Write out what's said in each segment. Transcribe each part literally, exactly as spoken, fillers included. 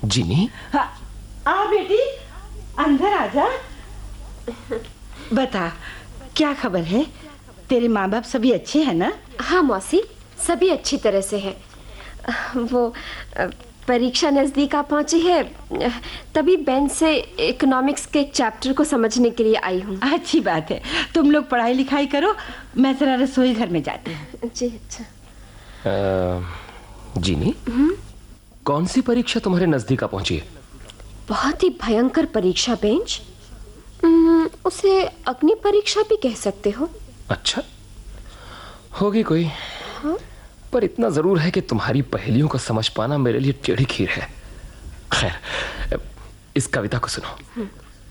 जिनी, हाँ, आ बेटी, अंदर आजा। बता, क्या खबर है? तेरे माँ बाप सभी अच्छे हैं ना? हाँ मौसी, सभी अच्छी तरह से हैं। वो परीक्षा नजदीक आ पहुंची है, तभी बेंच से इकोनॉमिक्स के एक चैप्टर को समझने के लिए आई हूँ। अच्छी बात है, तुम लोग पढ़ाई लिखाई करो, मैं जरा रसोई घर में जाती हूँ। जी अच्छा। जिनी, कौन सी परीक्षा तुम्हारे नजदीक आ पहुंची है? बहुत ही भयंकर परीक्षा बेंच, उसे अग्नि परीक्षा भी कह सकते हो। अच्छा, होगी कोई। हाँ? पर इतना जरूर है कि तुम्हारी पहेलियों को समझ पाना मेरे लिए टेढ़ी खीर है। खैर, इस कविता को सुनो।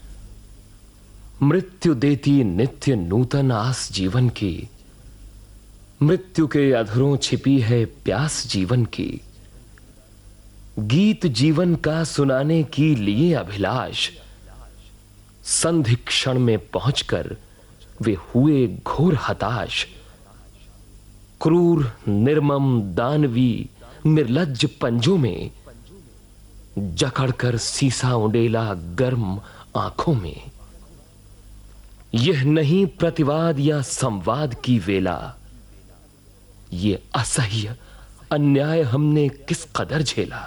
मृत्यु देती नित्य नूतन आस जीवन की, मृत्यु के अधरों छिपी है प्यास जीवन की, गीत जीवन का सुनाने की लिए अभिलाष, संधि क्षण में पहुंचकर वे हुए घोर हताश, क्रूर निर्मम दानवी निर्लज्ज पंजों में जकड़कर सीसा उंडेला गर्म आंखों में, यह नहीं प्रतिवाद या संवाद की वेला, ये असह्य अन्याय हमने किस कदर झेला,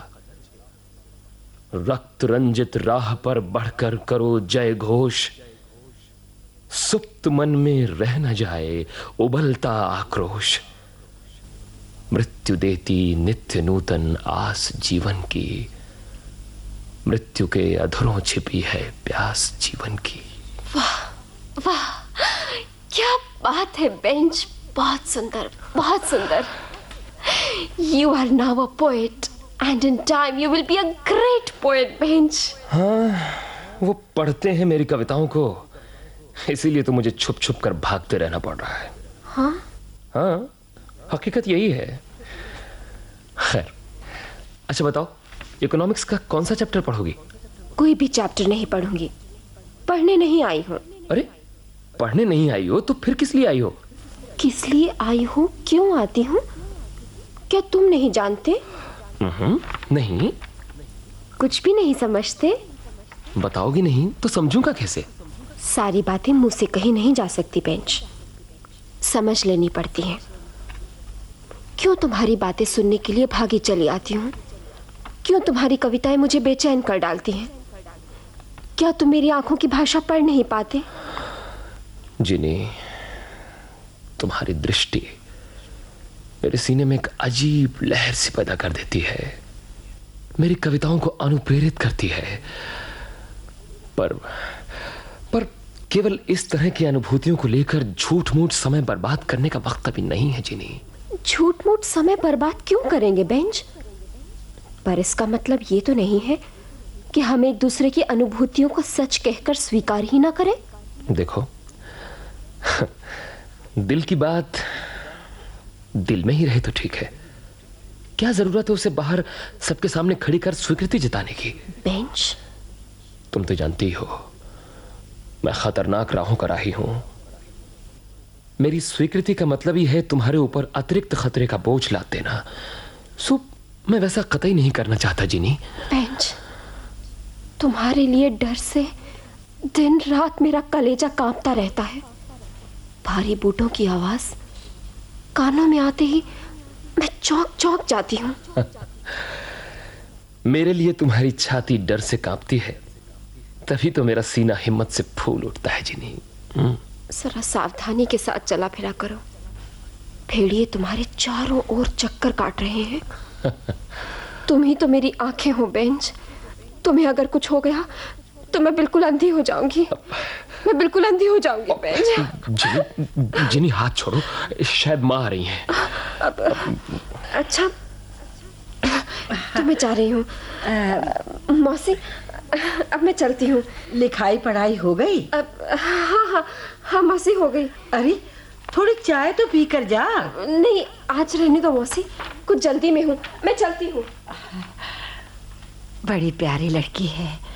रक्त रंजित राह पर बढ़कर करो जय घोष, सुप्त मन में रह न जाए उबलता आक्रोश, मृत्यु देती नित्य नूतन आस जीवन की, मृत्यु के अधरों छिपी है प्यास जीवन की। वाह वाह, क्या बात है बेंच, बहुत सुंदर, बहुत सुंदर। You are now a poet and in time you will be a great poet bench. हाँ, वो पढ़ते हैं मेरी कविताओं को, इसीलिए तो मुझे छुप छुप कर भागते रहना पड़ रहा है। हाँ हाँ, हकीकत यही है। खैर, अच्छा बताओ, इकोनॉमिक्स का कौन सा चैप्टर पढ़ोगी? कोई भी चैप्टर नहीं पढ़ूंगी, पढ़ने नहीं आई हूँ। अरे, पढ़ने नहीं आई हो तो फिर किस लिए आई हो? किस लिए आई हूँ, क्यों आती हूँ, क्या तुम नहीं जानते? नहीं। कुछ भी नहीं समझते? बताओगी नहीं तो समझूंगा कैसे? सारी बातें मुंह से कहीं नहीं जा सकती बेंच, समझ लेनी पड़ती हैं। क्यों तुम्हारी बातें सुनने के लिए भागी चली आती हूँ? क्यों तुम्हारी कविताएं मुझे बेचैन कर डालती हैं? क्या तुम मेरी आंखों की भाषा पढ़ नहीं पाते? जिनी, तुम्हारी दृष्टि मेरे सीने में एक अजीब लहर सी पैदा कर देती है, मेरी कविताओं को अनुप्रेरित करती है। पर पर केवल इस तरह की अनुभूतियों को लेकर झूठ मूठ समय बर्बाद करने का वक्त अभी नहीं है जिनी। झूठ मूठ समय बर्बाद क्यों करेंगे बेंच? पर इसका मतलब ये तो नहीं है कि हम एक दूसरे की अनुभूतियों को सच कहकर स्वीकार ही ना करें। देखो, दिल की बात दिल में ही रहे तो ठीक है, क्या जरूरत है उसे बाहर सबके सामने खड़ी कर स्वीकृति जताने की? बेंच, तुम तो जानती हो मैं खतरनाक राहों का राही हूं। मेरी स्वीकृति का मतलब ही है तुम्हारे ऊपर अतिरिक्त खतरे का बोझ लाद देना। सो मैं वैसा कतई नहीं करना चाहता जिनी। बेंच, तुम्हारे लिए डर से दिन रात मेरा कलेजा कांपता रहता है। भारी बूटों की आवाज कानों में आते ही मैं चौंक चौंक जाती हूँ। मेरे लिए तुम्हारी छाती डर से कांपती है, तभी तो मेरा सीना हिम्मत से फूल उठता है जिनी। जरा सावधानी के साथ चला फिरा करो, भेड़िए तुम्हारे चारों ओर चक्कर काट रहे हैं। तुम ही तो मेरी आंखें हो बेंच, तुम्हें अगर कुछ हो गया तो मैं बिल्कुल अंधी हो जाऊंगी, मैं बिल्कुल अंधी हो जाऊंगी बेंच। जिनी, जिनी हाथ छोड़ो, शायद माँ आ रही हैं। अब, अच्छा, तो मैं जा रही हूँ। मौसी, अब मैं चलती हूँ। लिखाई पढ़ाई हो गई? अब हाँ हाँ हाँ मौसी, हो गई। अरे थोड़ी चाय तो पी कर जा। नहीं, आज रहने दो मौसी, कुछ जल्दी में हूँ, मैं चलती हूँ। बड़ी प्यारी लड़की है,